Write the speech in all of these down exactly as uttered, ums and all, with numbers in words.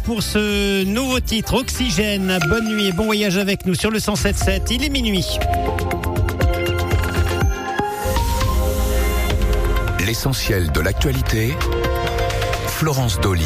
Pour ce nouveau titre, Oxygène. Bonne nuit et bon voyage avec nous sur le cent sept sept. Il est minuit. L'essentiel de l'actualité, Florence Dolly.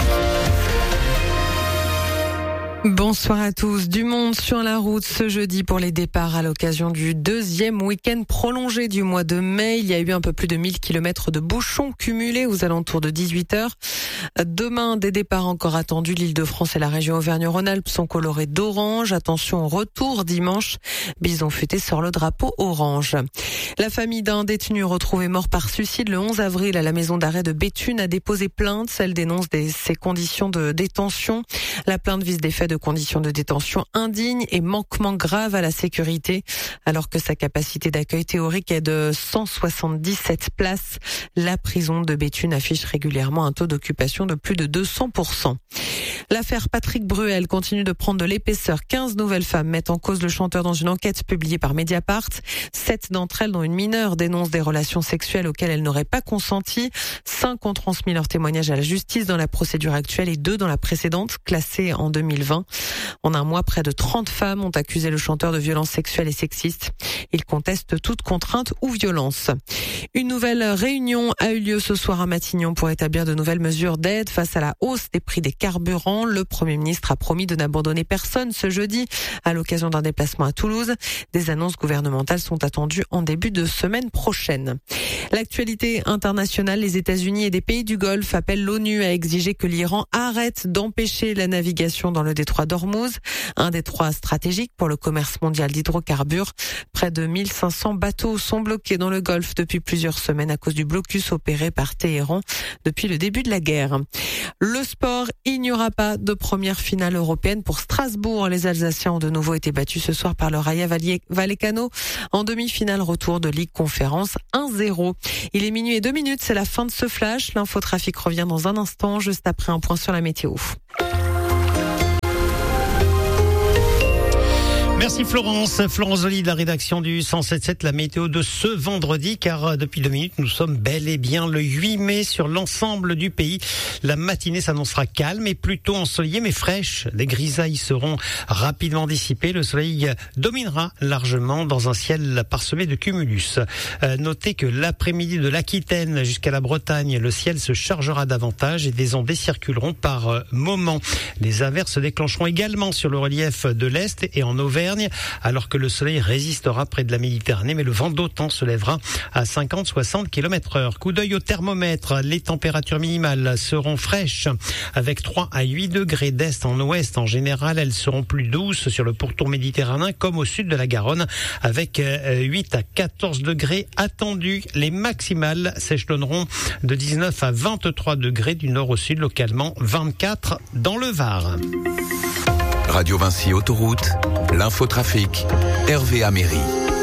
Bonsoir à tous. Du monde sur la route ce jeudi pour les départs à l'occasion du deuxième week-end prolongé du mois de mai. Il y a eu un peu plus de mille kilomètres de bouchons cumulés aux alentours de dix-huit heures. Demain, des départs encore attendus. L'Île-de-France et la région Auvergne-Rhône-Alpes sont colorés d'orange. Attention au retour dimanche. Bison futé sort le drapeau orange. La famille d'un détenu retrouvé mort par suicide le onze avril à la maison d'arrêt de Béthune a déposé plainte. Elle dénonce des, ses conditions de détention. La plainte vise des faits de conditions de détention indignes et manquement grave à la sécurité, alors que sa capacité d'accueil théorique est de cent soixante-dix-sept places. La prison de Béthune affiche régulièrement un taux d'occupation de plus de deux cents pour cent. L'affaire Patrick Bruel continue de prendre de l'épaisseur. quinze nouvelles femmes mettent en cause le chanteur dans une enquête publiée par Mediapart. Sept d'entre elles, dont une mineure, dénoncent des relations sexuelles auxquelles elles n'auraient pas consenti. Cinq ont transmis leur témoignage à la justice dans la procédure actuelle et deux dans la précédente, classée en deux mille vingt. En un mois, près de trente femmes ont accusé le chanteur de violences sexuelles et sexistes. Il conteste toute contrainte ou violence. Une nouvelle réunion a eu lieu ce soir à Matignon pour établir de nouvelles mesures d'aide face à la hausse des prix des carburants. Le Premier ministre a promis de n'abandonner personne ce jeudi à l'occasion d'un déplacement à Toulouse. Des annonces gouvernementales sont attendues en début de semaine prochaine. L'actualité internationale, les États-Unis et des pays du Golfe appellent l'ONU à exiger que l'Iran arrête d'empêcher la navigation dans le détroit d'Ormuz, un détroit stratégique pour le commerce mondial d'hydrocarbures. Près de mille cinq cents bateaux sont bloqués dans le Golfe depuis plusieurs semaines à cause du blocus opéré par Téhéran depuis le début de la guerre. Le sport, il n'y aura pas de première finale européenne pour Strasbourg. Les Alsaciens ont de nouveau été battus ce soir par le Raja Vallecano en demi-finale retour de Ligue Conférence un zéro. Il est minuit et deux minutes, c'est la fin de ce flash. L'infotrafic revient dans un instant, juste après un point sur la météo. Merci Florence. Florence Dolly de la rédaction du cent sept sept, la météo de ce vendredi, car depuis deux minutes, nous sommes bel et bien le huit mai sur l'ensemble du pays. La matinée s'annoncera calme et plutôt ensoleillée, mais fraîche. Les grisailles seront rapidement dissipées. Le soleil dominera largement dans un ciel parsemé de cumulus. Euh, notez que l'après-midi de l'Aquitaine jusqu'à la Bretagne, le ciel se chargera davantage et des ondées circuleront par euh, moments. Les averses se déclencheront également sur le relief de l'Est et en Auvergne, alors que le soleil résistera près de la Méditerranée, mais le vent d'automne se lèvera à cinquante à soixante kilomètres heure. Coup d'œil au thermomètre, les températures minimales seront fraîches, avec trois à huit degrés d'est en ouest. En général, elles seront plus douces sur le pourtour méditerranéen comme au sud de la Garonne, avec huit à quatorze degrés attendus. Les maximales s'échelonneront de dix-neuf à vingt-trois degrés du nord au sud, localement vingt-quatre dans le Var. Radio Vinci Autoroute, l'infotrafic, Hervé Améry.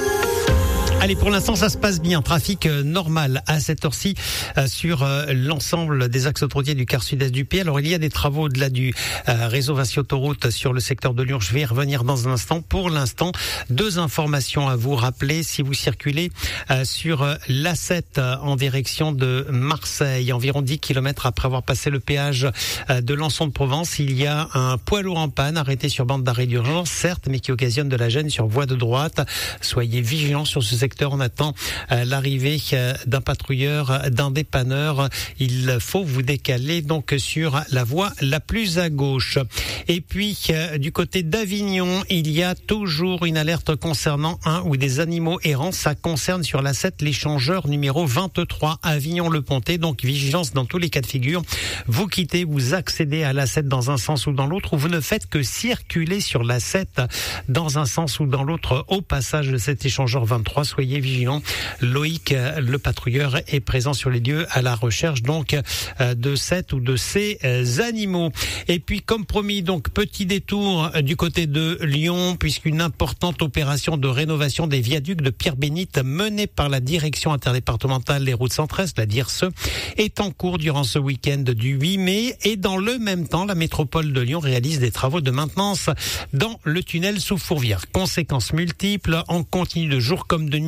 Allez, pour l'instant, ça se passe bien. Trafic euh, normal à cette heure-ci euh, sur euh, l'ensemble des axes autoroutiers du quart sud-est du pays. Alors, il y a des travaux au-delà du euh, réseau Vinci Autoroute sur le secteur de Lyon. Je vais y revenir dans un instant. Pour l'instant, deux informations à vous rappeler. Si vous circulez euh, sur euh, l'A sept euh, en direction de Marseille, environ dix kilomètres après avoir passé le péage euh, de Lançon de Provence, il y a un poids lourd en panne arrêté sur bande d'arrêt d'urgence, certes, mais qui occasionne de la gêne sur voie de droite. Soyez vigilants sur ce secteur. On attend euh, l'arrivée euh, d'un patrouilleur, d'un dépanneur. Il faut vous décaler donc sur la voie la plus à gauche. Et puis euh, du côté d'Avignon, il y a toujours une alerte concernant un ou des animaux errants. Ça concerne sur l'A sept l'échangeur numéro vingt-trois Avignon-le-Pontet. Donc vigilance dans tous les cas de figure. Vous quittez, vous accédez à l'A sept dans un sens ou dans l'autre, ou vous ne faites que circuler sur l'A sept dans un sens ou dans l'autre au passage de cet échangeur vingt-trois. Soyez vigilants. Loïc, le patrouilleur, est présent sur les lieux à la recherche donc de cette ou de ces animaux. Et puis, comme promis, donc petit détour du côté de Lyon, puisqu'une importante opération de rénovation des viaducs de Pierre-Bénite menée par la direction interdépartementale des routes centre-est, la D I R S E, est en cours durant ce week-end du huit mai. Et dans le même temps, la métropole de Lyon réalise des travaux de maintenance dans le tunnel sous Fourvière. Conséquences multiples, en continu de jour comme de nuit.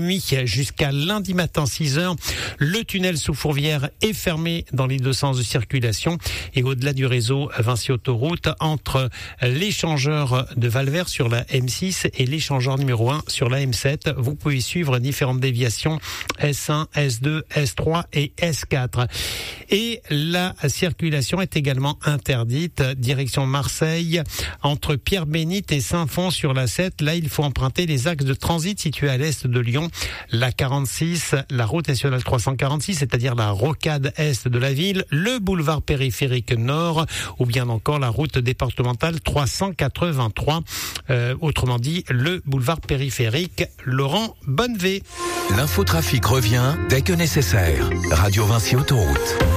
nuit jusqu'à lundi matin six heures. Le tunnel sous Fourvière est fermé dans les deux sens de circulation et au-delà du réseau Vinci Autoroute entre l'échangeur de Valvert sur la M six et l'échangeur numéro un sur la M sept. Vous pouvez suivre différentes déviations S un, S deux, S trois et S quatre. Et la circulation est également interdite direction Marseille entre Pierre-Bénite et Saint-Fond sur la sept. Là, il faut emprunter les axes de transit situés à l'est de Lyon. La quarante-six, la route nationale trois cent quarante-six, c'est-à-dire la rocade est de la ville, le boulevard périphérique nord ou bien encore la route départementale trois cent quatre-vingt-trois. Euh, autrement dit, le boulevard périphérique Laurent Bonnevé. L'infotrafic revient dès que nécessaire. Radio Vinci Autoroute.